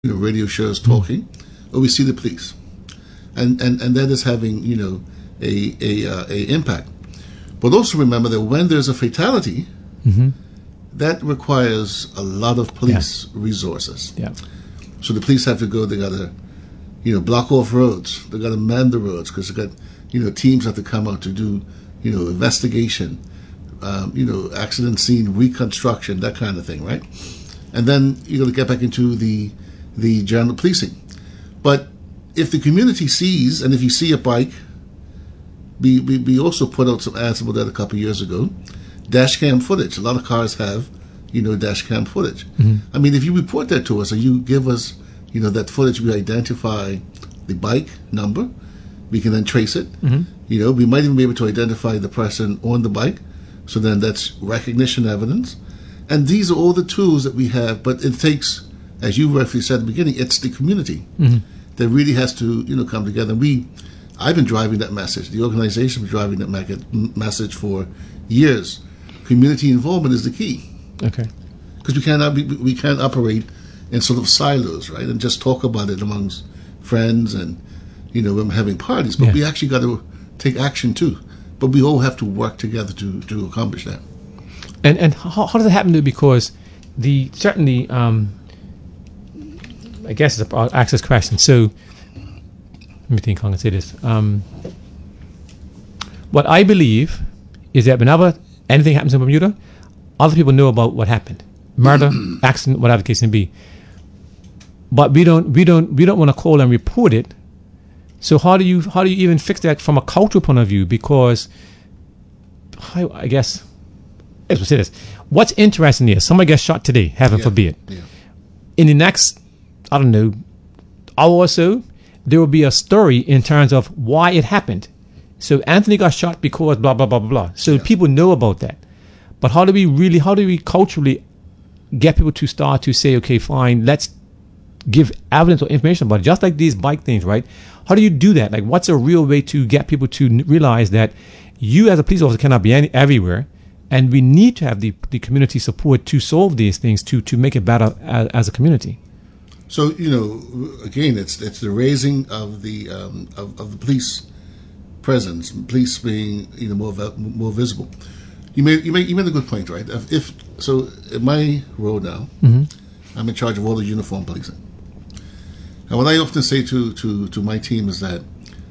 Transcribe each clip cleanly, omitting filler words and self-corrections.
radio shows talking, or we see the police, and that is having a impact. But also remember that when there's a fatality, that requires a lot of police resources. Yeah. So the police have to go. They got to block off roads. They got to man the roads because they got teams have to come out to do investigation, accident scene reconstruction, that kind of thing, right? And then you got to get back into the general policing. But if the community sees, and if you see a bike, we also put out some ads about that a couple of years ago, dash cam footage. A lot of cars have, dash cam footage. I mean, if you report that to us and you give us, that footage, we identify the bike number, we can then trace it. We might even be able to identify the person on the bike. So then that's recognition evidence. And these are all the tools that we have, but it takes, as you rightfully said at the beginning, it's the community that really has to, come together. And I've been driving that message. The organization has been driving that message for years. Community involvement is the key. Okay. Because we can't operate in sort of silos, right? And just talk about it amongst friends and, when we're having parties. But we actually got to take action too. But we all have to work together to accomplish that. And how does it happen? Because certainly, I guess it's an access question. So let me think how I can say this. What I believe is that whenever anything happens in Bermuda, other people know about what happened, murder, accident, whatever the case may be. But we don't want to call and report it. So how do you even fix that from a cultural point of view? Because I guess. Let's say this. What's interesting is somebody gets shot today, heaven forbid. Yeah. In the next, I don't know, hour or so, there will be a story in terms of why it happened. So Anthony got shot because blah, blah, blah, blah, blah. So people know about that. But how do we culturally get people to start to say, okay, fine, let's give evidence or information about it, just like these bike things, right? How do you do that? Like, what's a real way to get people to realize that you as a police officer cannot be everywhere, and we need to have the community support to solve these things, to make it better as a community? So, again, it's the raising of the police presence, police being more visible. You made a good point, right? So in my role now, I'm in charge of all the uniform policing. And what I often say to my team is that,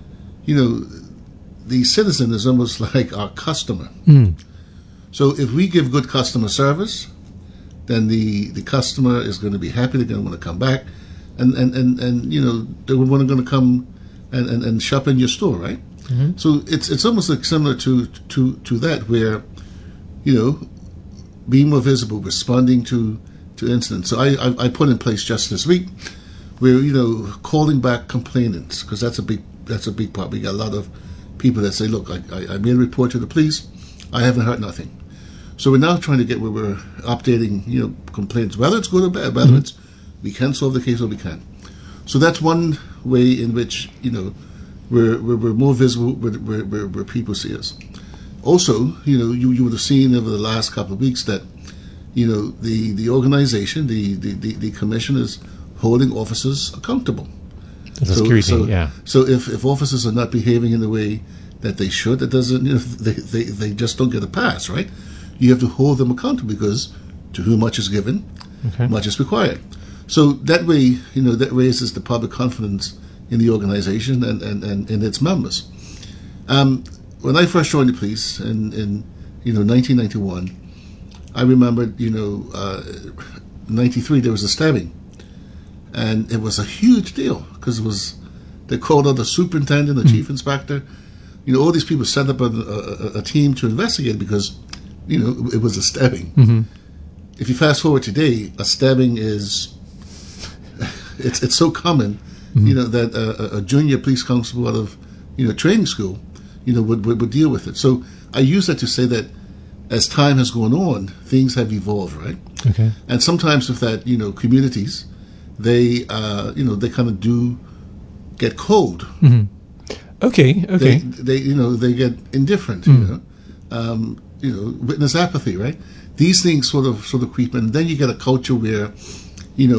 the citizen is almost like our customer. So if we give good customer service, then the customer is going to be happy. They're going to want to come back, and they're going to come and shop in your store, right? So it's almost like similar to that, where being more visible, responding to incidents. So I put in place just this week, where calling back complainants, because that's a big part. We got a lot of people that say, look, I made a report to the police, I haven't heard nothing. So we're now trying to get where we're updating, complaints, whether it's good or bad, whether it's we can solve the case or we can't. So that's one way in which we're more visible where people see us. Also, you would have seen over the last couple of weeks that the organization, the commission is holding officers accountable. That's a security thing, yeah. So if officers are not behaving in the way that they should, that doesn't they just don't get a pass, right? You have to hold them accountable, because to whom much is given, much is required. So that way, that raises the public confidence in the organization and in its members. When I first joined the police in 1991, I remember 93 there was a stabbing, and it was a huge deal because they called out the superintendent, the chief inspector. All these people set up a team to investigate because it was a stabbing. If you fast forward today, a stabbing is it's so common, that a junior police constable out of training school, would deal with it. So I use that to say that as time has gone on, things have evolved, right? Okay. And sometimes with that, communities, they kind of do get cold. Okay. They get indifferent. Witness apathy, right? These things sort of creep in. And then you get a culture where,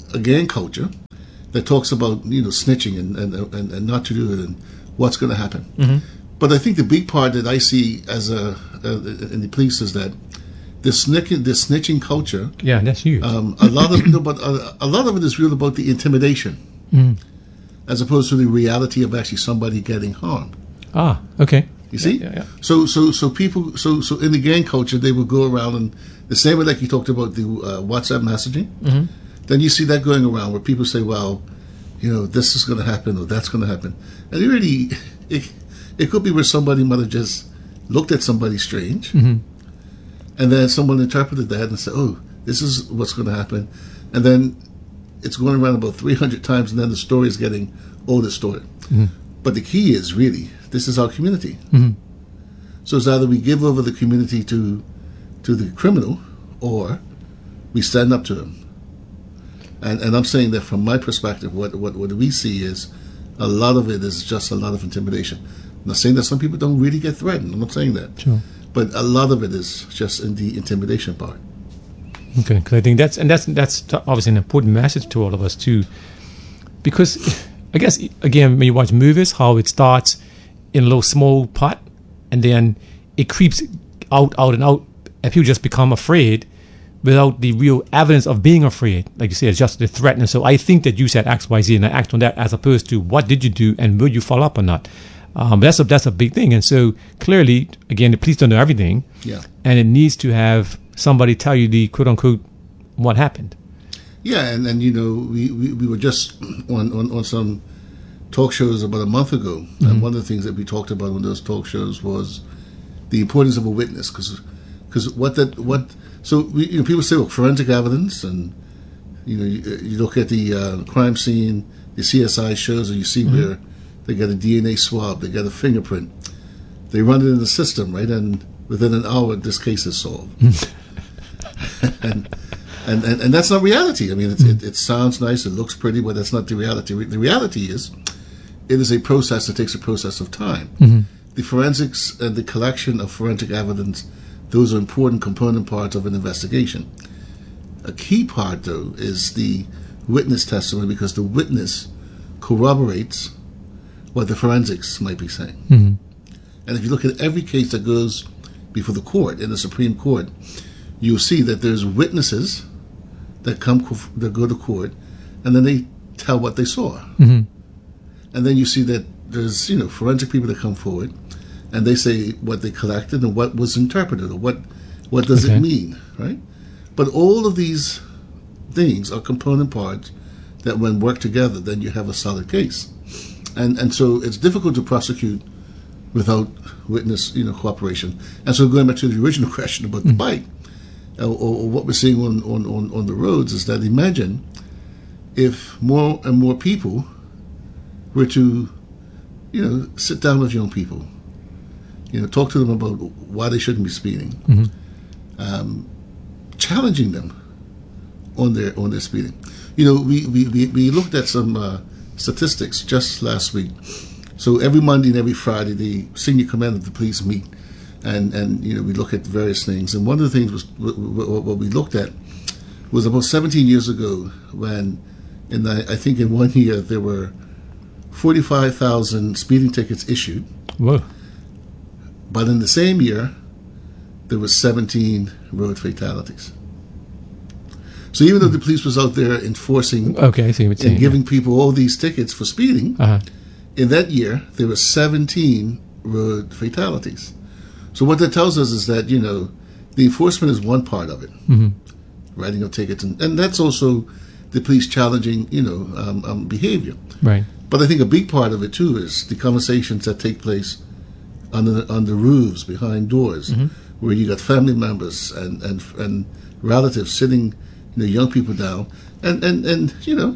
a gang culture that talks about snitching and not to do it and what's going to happen. Mm-hmm. But I think the big part that I see as in the police is that this snitching culture. Yeah, that's huge. A lot of but a lot of it is really about the intimidation, as opposed to the reality of actually somebody getting harmed. Ah, okay. You see, Yeah. So people, so in the gang culture, they will go around and the same way like you talked about the WhatsApp messaging. Mm-hmm. Then you see that going around where people say, "Well, this is going to happen or that's going to happen," and it could be where somebody might have just looked at somebody strange, and then someone interpreted that and said, "Oh, this is what's going to happen," and then it's going around about 300 times, and then the story is getting all distorted. Mm-hmm. But the key is really, this is our community. Mm-hmm. So it's either we give over the community to the criminal, or we stand up to him. And I'm saying that from my perspective, what we see is a lot of it is just a lot of intimidation. I'm not saying that some people don't really get threatened. I'm not saying that. Sure. But a lot of it is just in the intimidation part. Okay, because I think that's obviously an important message to all of us too, because I guess again when you watch movies, how it starts in a little small pot, and then it creeps out and out, and people just become afraid without the real evidence of being afraid. Like you said, it's just the threat. And so I think that you said X, Y, Z, and I act on that, as opposed to what did you do and will you follow up or not. That's a big thing. And so clearly, again, the police don't know everything. Yeah. And it needs to have somebody tell you the quote unquote what happened. Yeah, and we were just on some talk shows about a month ago, and one of the things that we talked about on those talk shows was the importance of a witness, because people say, well, forensic evidence, and you look at the crime scene, the CSI shows, and you see where they got a DNA swab, they got a fingerprint, they run it in the system, right, and within an hour this case is solved. and that's not reality. I mean, it sounds nice, it looks pretty, but that's not the reality. The reality is, it is a process that takes a process of time. Mm-hmm. The forensics and the collection of forensic evidence, those are important component parts of an investigation. A key part, though, is the witness testimony, because the witness corroborates what the forensics might be saying. Mm-hmm. And if you look at every case that goes before the court, in the Supreme Court, you'll see that there's witnesses that go to court, and then they tell what they saw. Mm-hmm. And then you see that there's forensic people that come forward, and they say what they collected and what was interpreted, or what does it mean, right? But all of these things are component parts that, when worked together, then you have a solid case. And so it's difficult to prosecute without witness cooperation. And so going back to the original question about the bike, or what we're seeing on the roads, is that imagine if more and more people were to sit down with young people, talk to them about why they shouldn't be speeding, challenging them on their speeding. We looked at some statistics just last week. So every Monday and every Friday, the senior commander of the police meet, and we look at various things. And one of the things was what we looked at was about 17 years ago, when I think in 1 year there were 45,000 speeding tickets issued. Whoa. But in the same year, there was 17 road fatalities. So even though the police was out there enforcing and giving people all these tickets for speeding, in that year, there were 17 road fatalities. So what that tells us is that, the enforcement is one part of it, writing of tickets. And that's also the police challenging, behavior. Right. But I think a big part of it, too, is the conversations that take place on the roofs, behind doors, where you got family members and relatives sitting, young people down, and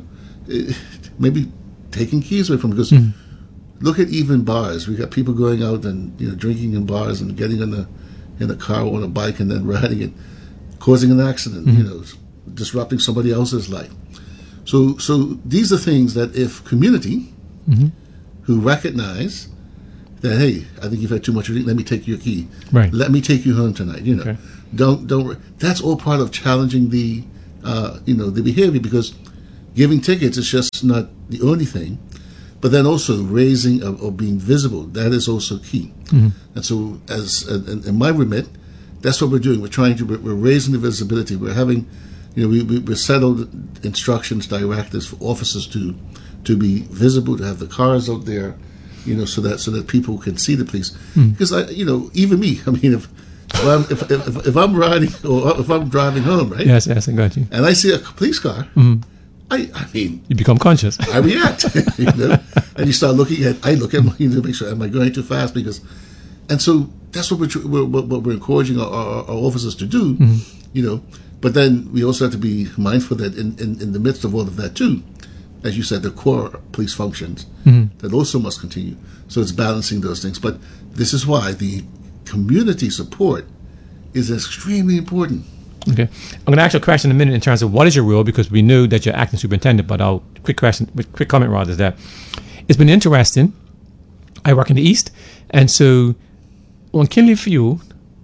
maybe taking keys away from them. Because look at even bars. We got people going out and drinking in bars and getting in a car or on a bike and then riding it, causing an accident, disrupting somebody else's life. So these are things that if community who recognize that, hey, I think you've had too much to drink, let me take your key. Right. Let me take you home tonight. Don't. That's all part of challenging the the behavior, because giving tickets is just not the only thing, but then also raising or being visible, that is also key. And so, as in my remit, that's what we're doing. We're raising the visibility. We're having, we're settled instructions, directives for officers to be visible, to have the cars out there, so that people can see the police. Because even me, I mean, if I'm riding or if I'm driving home, right? Yes, I got you. And I see a police car, I mean, you become conscious. I react, and you start looking at. I look at to make sure, am I going too fast? And so that's what we're encouraging our officers to do, But then we also have to be mindful that in the midst of all of that too, as you said, the core police functions that also must continue. So it's balancing those things. But this is why the community support is extremely important. Okay, I'm going to ask you a question in a minute in terms of what is your role, because we knew that you're acting superintendent. But our quick comment rather is that it's been interesting. I work in the East, and so on Kinley Field,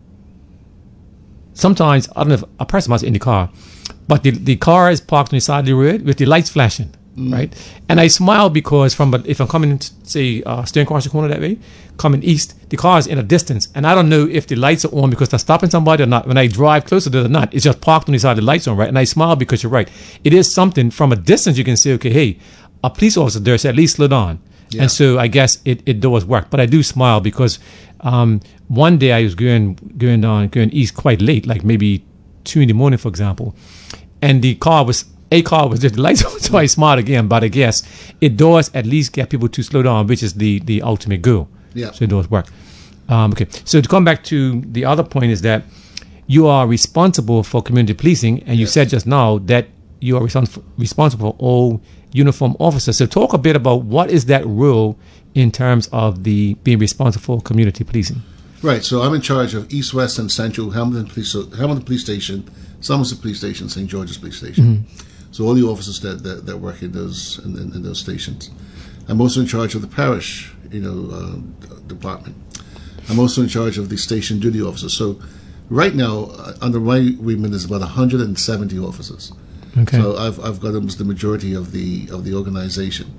sometimes I don't know if a person must be in the car, but the car is parked on the side of the road with the lights flashing, right? And I smile because if I'm coming, say, steering across the corner that way, coming east, the car is in a distance, and I don't know if the lights are on because they're stopping somebody or not. When I drive closer, they're not. It's just parked on the side, the lights on, right? And I smile because you're right. It is something from a distance you can say, okay, hey, a police officer there, so at least slow down. Yeah. And so I guess it does work. But I do smile because one day I was going east quite late, like maybe 2 a.m, for example, and the car was just the lights on, so I smiled again. But I guess it does at least get people to slow down, which is the ultimate goal. Yeah. So it does work. Okay. So to come back to the other point is that you are responsible for community policing, and you said just now that you are responsible for all uniform officers. So talk a bit about what is that role in terms of the being responsible for community policing. Right. So I'm in charge of East, West, and Central, Hamilton Police Station, Somerset Police Station, St. George's Police Station. So all the officers that work in those stations. I'm also in charge of the parish, department. I'm also in charge of the station duty officers. So right now, under my remit, is about 170 officers. Okay. So I've got almost the majority of the organization,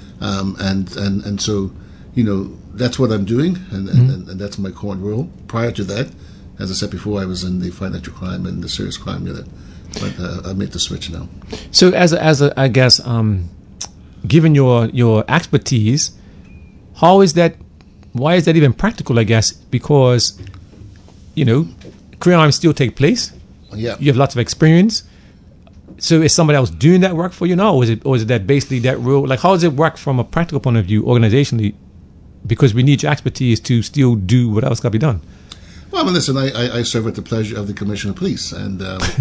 and so that's what I'm doing, and that's my core role. Prior to that, as I said before, I was in the financial crime and the serious crime unit, but I made the switch now. So as a I guess, given your expertise, how is that? Why is that even practical? I guess because crimes still take place. Yeah. You have lots of experience. So is somebody else doing that work for you now, or is it that basically that role? Like, how does it work from a practical point of view, organizationally? Because we need your expertise to still do what else got to be done. Well, listen, I serve at the pleasure of the Commissioner of Police, and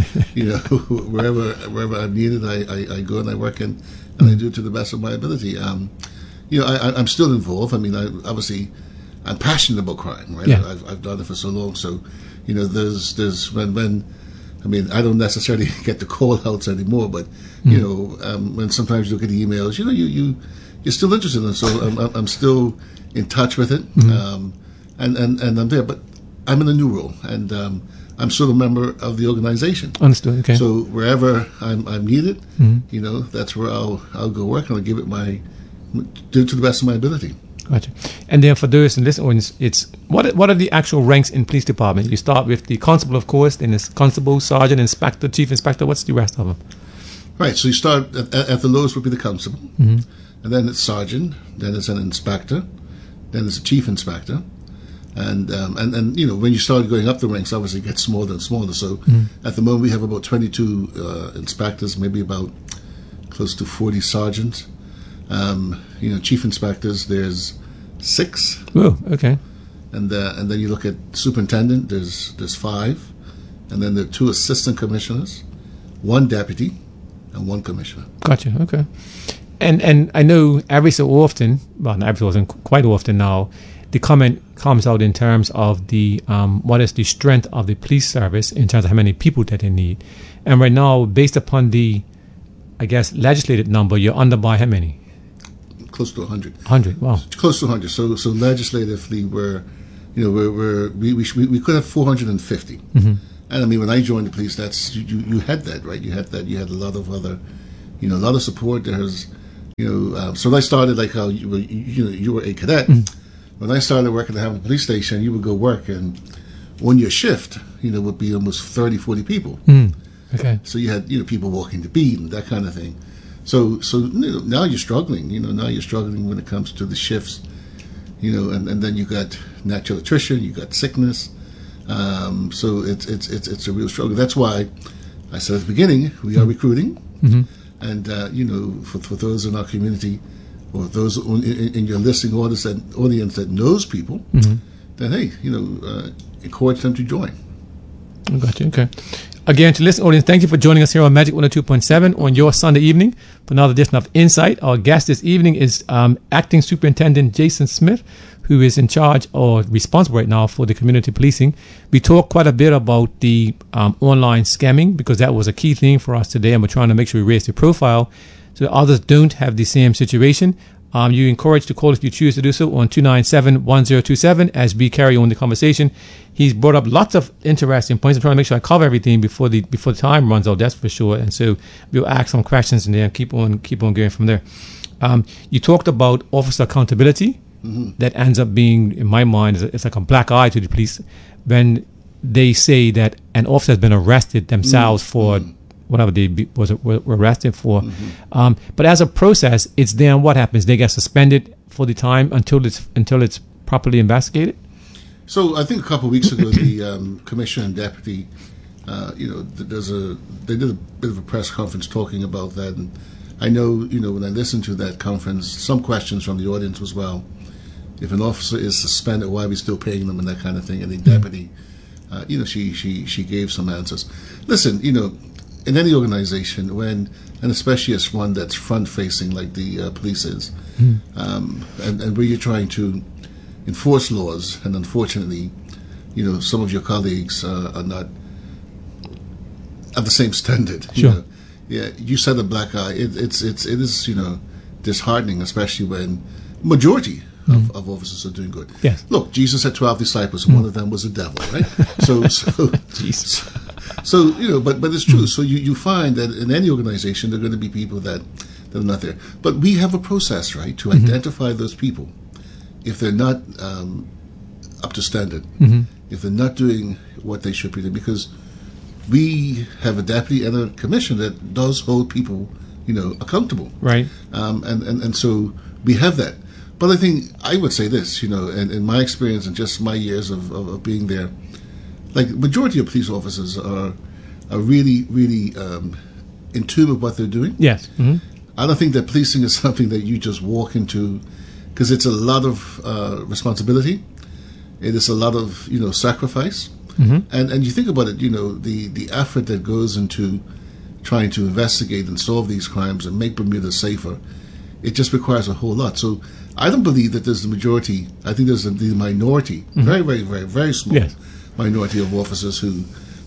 wherever I'm needed, I go and I work and I do it to the best of my ability. I'm still involved. I mean, I'm passionate about crime, right? Yeah. I've done it for so long, so there's when. I mean, I don't necessarily get the call-outs anymore, but, when sometimes you look at the emails, you're still interested in it. So I'm still in touch with it, and I'm there. But I'm in a new role, and I'm still a member of the organization. Understood, okay. So wherever I'm needed, that's where I'll go work, and I'll do it to the best of my ability. Gotcha. And then for those in this audience, it's what are the actual ranks in police department? You start with the constable, of course, then it's constable, sergeant, inspector, chief inspector. What's the rest of them? Right. So you start at the lowest would be the constable, and then it's sergeant, then it's an inspector, then it's a chief inspector, and when you start going up the ranks, obviously it gets smaller and smaller. So at the moment we have about 22 inspectors, maybe about close to 40 sergeants. Chief inspectors, there's 6. Oh, okay. And then you look at superintendent, there's 5, and then there are 2 assistant commissioners, 1 deputy, and 1 commissioner. Gotcha. Okay. And I know every so often, well, not every so often, quite often now, the comment comes out in terms of the what is the strength of the police service in terms of how many people that they need. And right now, based upon the, I guess, legislated number, you're under by how many? Close to 100. 100. Wow. Close to 100. So legislatively, we could have 450. And I mean, when I joined the police, that's you had that, right? You had a lot of other a lot of support. There's, so when I started, like how you were a cadet. When I started working at the Hamilton Police Station, you would go work, and on your shift, would be almost 30, 40 people. Okay. So you had, people walking the beat and that kind of thing. So now you're struggling. Now you're struggling when it comes to the shifts. And then you got natural attrition, you got sickness. So it's a real struggle. That's why I said at the beginning, we are recruiting. And, for those in our community or those in your listening audience that knows people, then, hey, encourage them to join. I got you. Okay. Again, to listen audience, thank you for joining us here on Magic 102.7 on your Sunday evening for another edition of Insight. Our guest this evening is Acting Superintendent Jason Smith, who is in charge or responsible right now for the community policing. We talked quite a bit about the online scamming because that was a key thing for us today, and we're trying to make sure we raise the profile so that others don't have the same situation. You're encouraged to call if you choose to do so on 297-1027 as we carry on the conversation. He's brought up lots of interesting points. I'm trying to make sure I cover everything before the time runs out, that's for sure. And so we'll ask some questions and then keep on going from there. You talked about officer accountability. That ends up being, in my mind, it's like a black eye to the police when they say that an officer has been arrested themselves for whatever they were arrested for. But as a process, it's then what happens? They get suspended for the time until it's properly investigated? So I think a couple of weeks ago, the commissioner and deputy, they did a bit of a press conference talking about that. And I know, when I listened to that conference, some questions from the audience as well. If an officer is suspended, why are we still paying them and that kind of thing? And the deputy, she gave some answers. Listen, in any organization, and especially as one that's front-facing like the police is, and where you're trying to enforce laws, and unfortunately, some of your colleagues are not at the same standard. Sure. Yeah, you said a black eye. It is disheartening, especially when majority of officers are doing good. Yes. Look, Jesus had 12 disciples, and one of them was a devil, right? Jesus. So but it's true. So you find that in any organization there are going to be people that are not there. But we have a process, right, to identify those people if they're not up to standard, if they're not doing what they should be doing, because we have a deputy and a commissioner that does hold people, accountable. Right. And so we have that. But I would say this, and in my experience and just my years of being there, like majority of police officers are really, really in tune with what they're doing. Yes. I don't think that policing is something that you just walk into, because it's a lot of responsibility. It is a lot of sacrifice, and you think about it. The effort that goes into trying to investigate and solve these crimes and make Bermuda safer. It just requires a whole lot. So I don't believe that there's the majority. I think there's the minority, very, very, very, very small minority of officers who,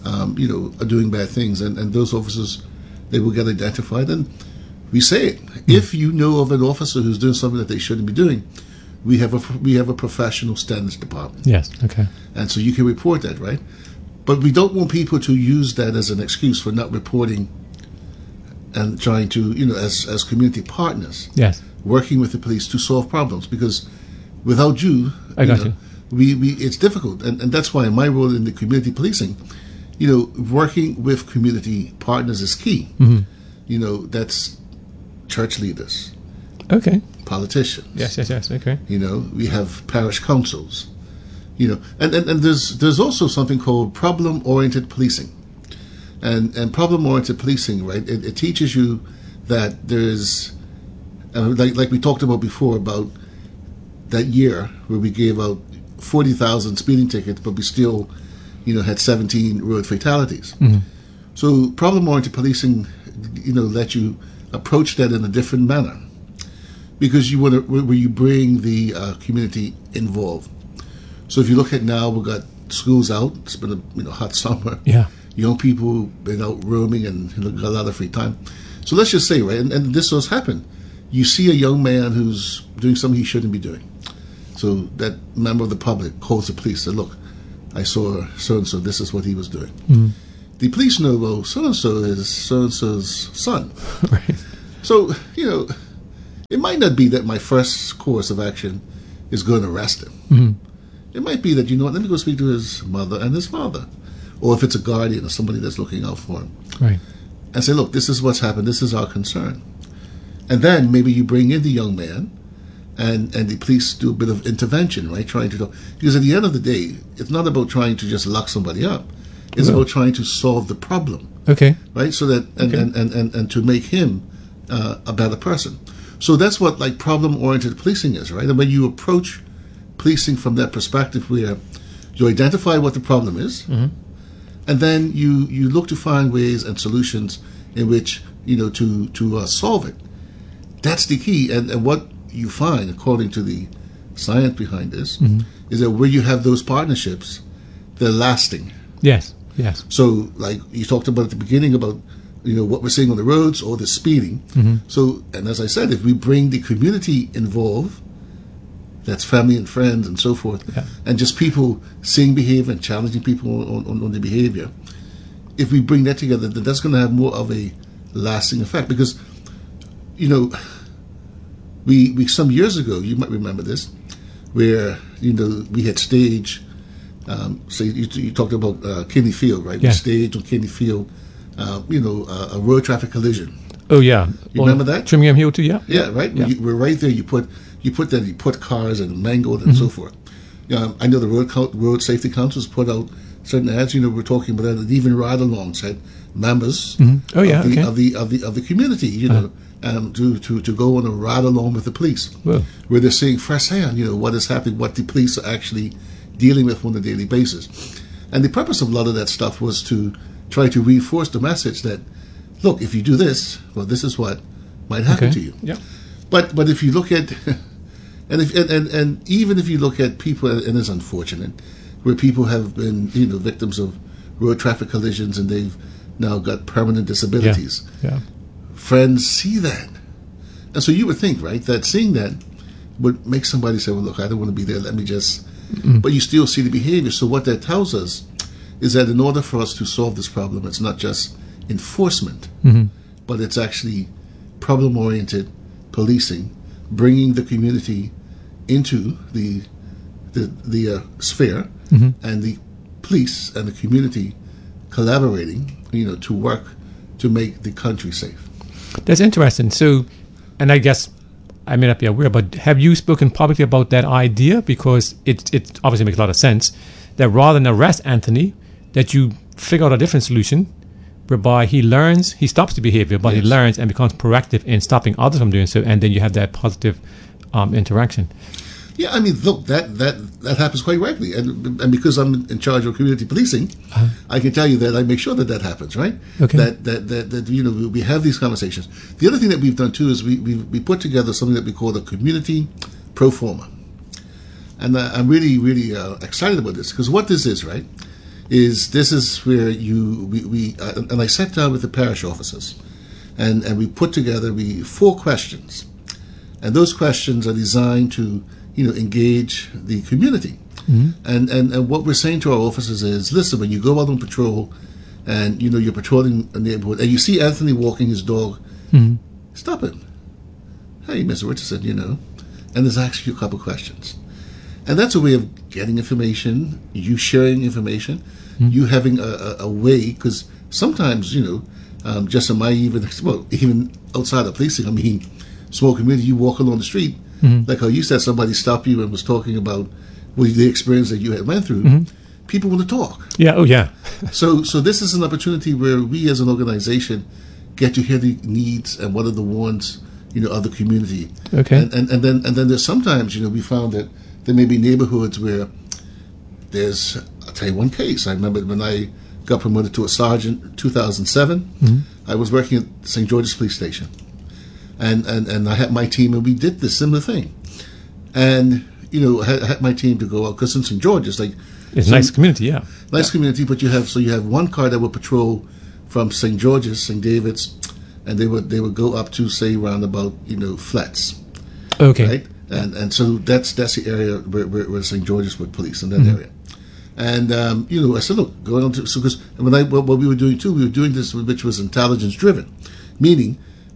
are doing bad things. And those officers, they will get identified. And we say it. If you know of an officer who's doing something that they shouldn't be doing, we have a professional standards department. Yes, okay. And so you can report that, right? But we don't want people to use that as an excuse for not reporting and trying to, as community partners, working with the police to solve problems. Because without you, it's difficult. And that's why my role in the community policing, working with community partners is key. That's church leaders. Okay. Politicians. Yes, okay. We have parish councils. And there's also something called problem-oriented policing. And problem-oriented policing, right? It teaches you that there's, like we talked about before, about that year where we gave out 40,000 speeding tickets, but we still, had 17 road fatalities. So problem-oriented policing, let you approach that in a different manner, because you want to, where you bring the community involved. So if you look at now, we've got schools out. It's been a hot summer. Yeah. Young people been out roaming and got a lot of free time. So let's just say, right, and this does happen. You see a young man who's doing something he shouldn't be doing. So that member of the public calls the police and says, look, I saw so-and-so, this is what he was doing. The police know, well, so-and-so is so-and-so's son. Right. So, it might not be that my first course of action is going to arrest him. Mm-hmm. It might be that, let me go speak to his mother and his father. Or if it's a guardian or somebody that's looking out for him. Right. And say, look, this is what's happened. This is our concern. And then maybe you bring in the young man and the police do a bit of intervention, right? Trying to, because at the end of the day, it's not about trying to just lock somebody up. It's about trying to solve the problem. Okay. Right? So that, and to make him a better person. So that's what like problem-oriented policing is, right? And when you approach policing from that perspective where you identify what the problem is, and then you look to find ways and solutions in which, to solve it. That's the key. And what you find, according to the science behind this, is that where you have those partnerships, they're lasting. Yes, yes. So, like you talked about at the beginning about, what we're seeing on the roads or the speeding. So, and as I said, if we bring the community involved, that's family and friends and so forth, and just people seeing behavior and challenging people on the behavior, if we bring that together, then that's going to have more of a lasting effect. Because, we some years ago, you might remember this, where, we had staged, say you talked about Kidney Field, right? Yeah. We staged on Kidney Field, a road traffic collision. Oh, yeah. You remember that? Trimmingham Hill too, yeah? Yeah, right? Yeah. We're right there. You put cars and mangled and so forth. I know the Road Safety Councils put out certain ads. We're talking about that. And even ride-alongs had members of the community, to go on a ride-along with the police, where they're seeing firsthand, what is happening, what the police are actually dealing with on a daily basis. And the purpose of a lot of that stuff was to try to reinforce the message that, look, if you do this, well, this is what might happen to you. Yeah. But if you look at, and even if you look at people, and it's unfortunate, where people have been, victims of road traffic collisions and they've now got permanent disabilities. Yeah. Friends see that. And so you would think, right, that seeing that would make somebody say, well, look, I don't want to be there, let me just... But you still see the behavior. So what that tells us is that in order for us to solve this problem, it's not just enforcement, but it's actually problem-oriented policing, bringing the community into the sphere, and the police and the community collaborating, to work to make the country safe. That's interesting. So, and I guess I may not be aware, but have you spoken publicly about that idea? Because it obviously makes a lot of sense that rather than arrest Anthony, that you figure out a different solution whereby he stops the behavior, but he learns and becomes proactive in stopping others from doing so, and then you have that positive interaction. Yeah, I mean, look, that happens quite regularly, and because I'm in charge of community policing, I can tell you that I make sure that happens, right? Okay. That we have these conversations. The other thing that we've done too is we put together something that we call the community pro forma, and I'm really really excited about this because what this is, right, is this is where and I sat down with the parish officers, and we put together 4 questions, and those questions are designed to engage the community. And what we're saying to our officers is, listen, when you go out on patrol and, you're patrolling a neighborhood and you see Anthony walking his dog, stop him. Hey, Mr. Richardson, and there's actually a couple questions. And that's a way of getting information, you sharing information, you having a way, because sometimes, just in my even outside of policing, I mean, small community, you walk along the street, like how you said somebody stopped you and was talking about the experience that you had went through. People want to talk. Yeah. Oh, yeah. So this is an opportunity where we as an organization get to hear the needs and what are the wants, of the community. Okay. And then there's sometimes, we found that there may be neighborhoods where I'll tell you one case. I remember when I got promoted to a sergeant in 2007, I was working at St. George's Police Station. And I had my team, and we did this similar thing. And, I had my team to go out, because in St. George's, it's a nice community, yeah. Nice community, but you have one car that would patrol from St. George's, St. David's, and they would go up to, say, around about, Flats. Okay. Right? And so that's the area where St. George's would police, in that area. And, I said, look, going on to, because what we were doing too, we were doing this, which was intelligence driven, meaning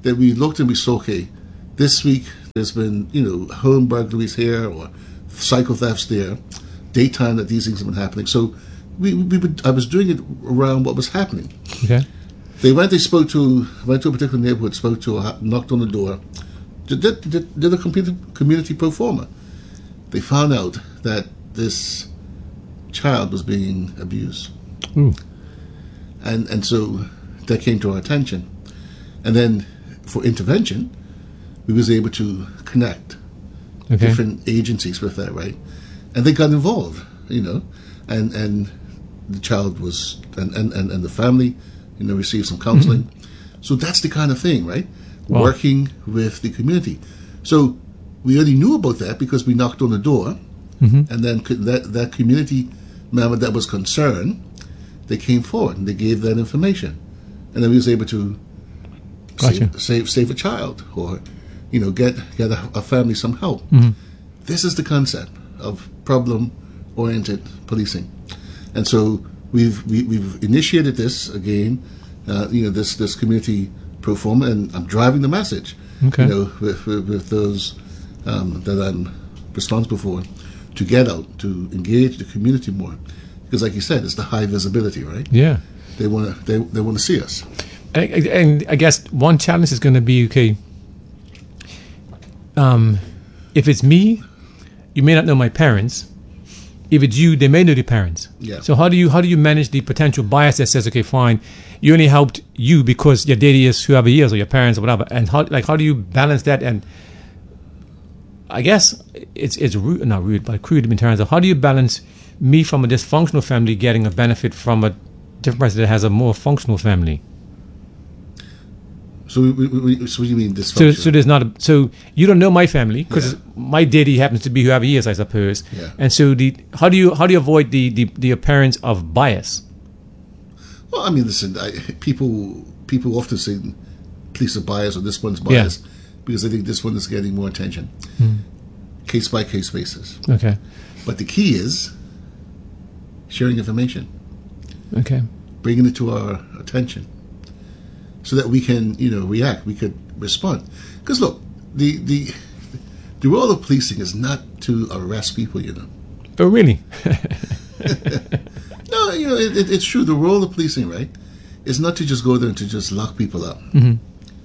that we looked and we saw, okay, this week there's been, home burglaries here or cycle thefts there, daytime that these things have been happening. So I was doing it around what was happening. Okay. They went to a particular neighborhood, knocked on the door, did a community pro forma. They found out that this child was being abused. Ooh. And so that came to our attention. And then for intervention, we was able to connect different agencies with that, right? And they got involved, and the child was, and the family, received some counseling. Mm-hmm. So that's the kind of thing, right? Wow. Working with the community. So we already knew about that because we knocked on the door, and then that community member that was concerned, they came forward and they gave that information, and then we was able to save a child or get a family some help. Mm-hmm. This is the concept of problem-oriented policing, and so we've initiated this again. This community pro forma, and I'm driving the message. Okay. With those that I'm responsible for, to get out, to engage the community more, because like you said, it's the high visibility, right? Yeah. They want to see us. And I guess one challenge is going to be, okay, if it's me, you may not know my parents. If it's you, they may know the parents. Yeah. So how do you manage the potential bias that says, okay, fine, you only helped you because your daddy is whoever he is or your parents or whatever, and how do you balance that? And I guess it's rude, not rude, but crude in terms of how do you balance me from a dysfunctional family getting a benefit from a different person that has a more functional family? So what do you mean dysfunctional? So there's not so you don't know my family because my daddy happens to be whoever he is, I suppose. Yeah. And so how do you avoid the appearance of bias? Well, I mean, listen, people often say police are biased or this one's biased because they think this one is getting more attention. Case by case basis. Okay. But the key is sharing information. Okay. Bringing it to our attention, so that we can, react. We could respond. Because look, the role of policing is not to arrest people. Oh, really? No, it's true. The role of policing, right, is not to just go there and to just lock people up. Mm-hmm.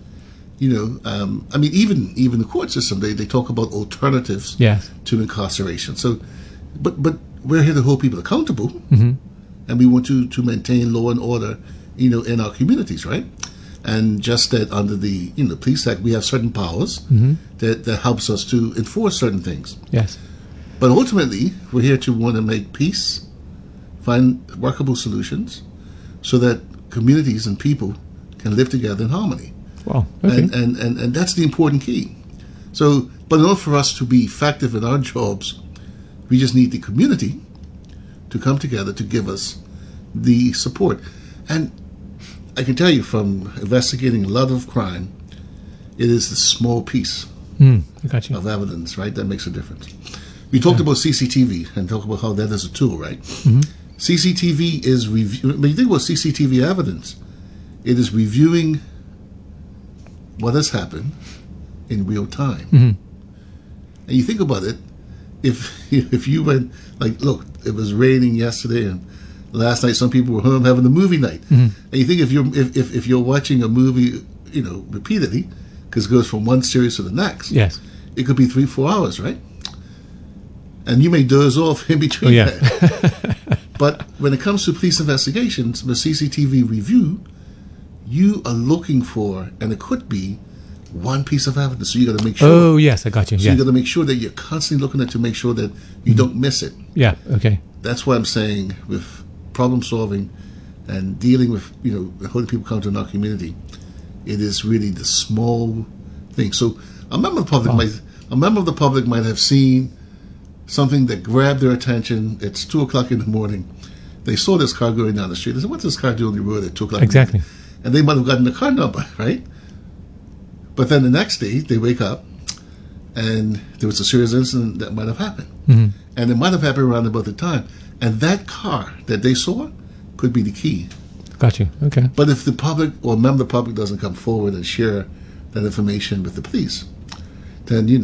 I mean, even the court system, they talk about alternatives to incarceration. So, but we're here to hold people accountable, and we want to maintain law and order, in our communities, right? And just that under the Police Act, we have certain powers that helps us to enforce certain things. Yes. But ultimately, we're here to want to make peace, find workable solutions, so that communities and people can live together in harmony. Wow. Okay. And that's the important key. So, but in order for us to be effective in our jobs, we just need the community to come together to give us the support. And I can tell you from investigating a lot of crime, it is the small piece of evidence, right, that makes a difference. We talked about CCTV and talked about how that is a tool, right? Mm-hmm. CCTV is when you think about CCTV evidence, it is reviewing what has happened in real time. Mm-hmm. And you think about it, if you went, like, look, it was raining yesterday and last night some people were home having a movie night. Mm-hmm. And you think if you're watching a movie, repeatedly, because it goes from one series to the next, yes, it could be 3-4 hours, right? And you may doze off in between that. But when it comes to police investigations, the CCTV review, you are looking for, and it could be, one piece of evidence. So you got to make sure. Oh, yes, I got you. So you got to make sure that you're constantly looking at to make sure that you don't miss it. Yeah, okay. That's why I'm saying with problem solving and dealing with, holding people accountable in our community, it is really the small thing. So a member of the public might have seen something that grabbed their attention. It's 2:00 in the morning. They saw this car going down the street. They said, "What's this car doing on the road at 2:00?" Exactly. And they might have gotten the car number, right? But then the next day, they wake up, and there was a serious incident that might have happened. Mm-hmm. And it might have happened around about the time. And that car that they saw could be the key. Got you. Okay. But if the public or a member of the public doesn't come forward and share that information with the police. Then,